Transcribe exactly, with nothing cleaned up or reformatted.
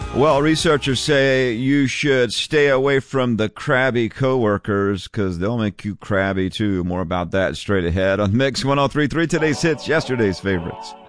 Well, researchers say you should stay away from the crabby coworkers because they'll make you crabby too. More about that straight ahead on Mix ten thirty-three. Today's hits, yesterday's favorites.